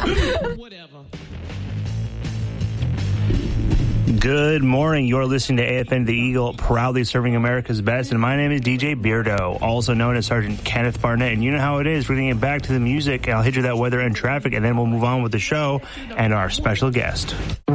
Whatever. Good morning. You're listening to AFN The Eagle, proudly serving America's best. And my name is DJ Beardo, also known as Sergeant Kenneth Barnett. And you know how it is. We're going to get back to the music. I'll hit you that weather and traffic, and then we'll move on with the show and our special guest.